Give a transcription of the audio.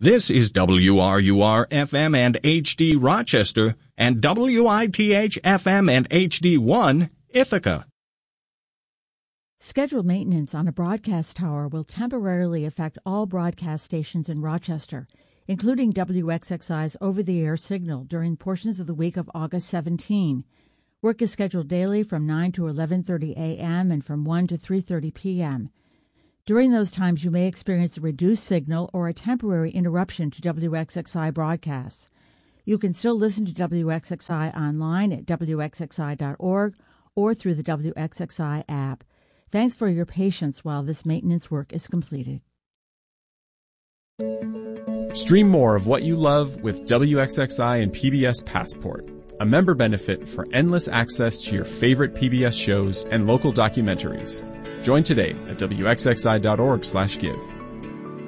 This is WRUR-FM and HD Rochester and WITH-FM and HD1 Ithaca. Scheduled maintenance on a broadcast tower will temporarily affect all broadcast stations in Rochester, including WXXI's over-the-air signal during portions of the week of August 17. Work is scheduled daily from 9 to 11:30 a.m. and from 1 to 3:30 p.m. During those times, you may experience a reduced signal or a temporary interruption to WXXI broadcasts. You can still listen to WXXI online at WXXI.org or through the WXXI app. Thanks for your patience while this maintenance work is completed. Stream more of what you love with WXXI and PBS Passport, a member benefit for endless access to your favorite PBS shows and local documentaries. Join today at WXXI.org/give.